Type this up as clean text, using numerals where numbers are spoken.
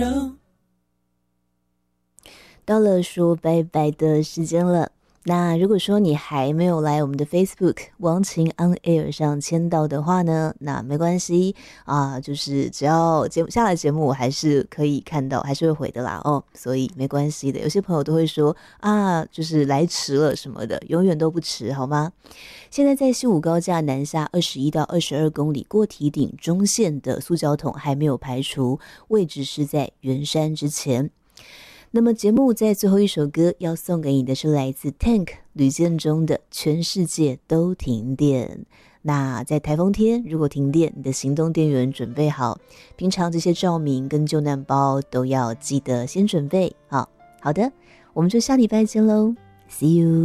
到了说拜拜的时间了。那如果说你还没有来我们的 Facebook 王晴 On Air 上签到的话呢，那没关系啊，就是只要下来节目我还是可以看到，还是会回的啦哦，所以没关系的。有些朋友都会说啊，就是来迟了什么的，永远都不迟好吗？现在在西武高架南下21到22公里过堤顶中线的塑胶桶还没有排除，位置是在圆山之前。那么节目在最后一首歌要送给你的是来自 Tank 吕建中的《全世界都停电》。那在台风天如果停电，你的行动电源准备好，平常这些照明跟救难包都要记得先准备好。好的，我们就下礼拜见咯， See you。